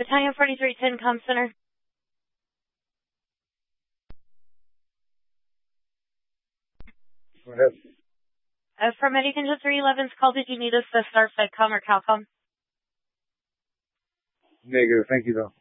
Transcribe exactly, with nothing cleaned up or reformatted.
Battalion forty-three ten, Com Center. Go ahead. Uh, from Medican to three eleven's call, did you need us to start FedCom or CalCom? Negative. Thank you, though.